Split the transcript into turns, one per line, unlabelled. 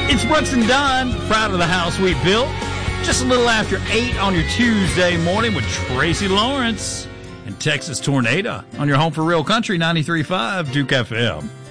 It's Brooks and Dunn, proud of the house we built. Just a little after 8 on your Tuesday morning with Tracy Lawrence and Texas Tornado on your home for real country 93.5 Duke FM.